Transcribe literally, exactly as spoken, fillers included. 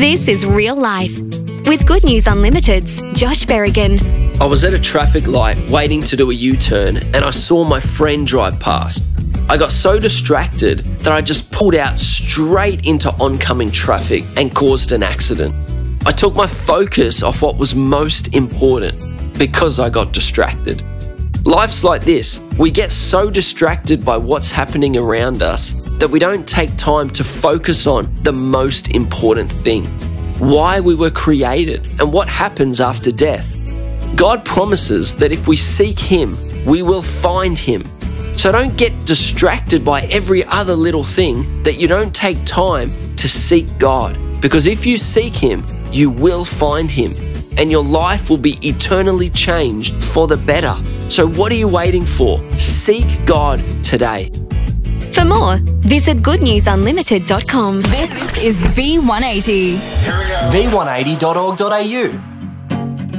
This is Real Life with Good News Unlimited's Josh Berrigan. I was at a traffic light waiting to do a U-turn and I saw my friend drive past. I got so distracted that I just pulled out straight into oncoming traffic and caused an accident. I took my focus off what was most important because I got distracted. Life's like this. We get so distracted by what's happening around us that we don't take time to focus on the most important thing, why we were created and what happens after death. God promises that if we seek Him, we will find Him. So don't get distracted by every other little thing that you don't take time to seek God. Because if you seek Him, you will find Him and your life will be eternally changed for the better. So what are you waiting for? Seek God today. For more, visit good news unlimited dot com. This is V one eighty. v one eighty dot org dot a u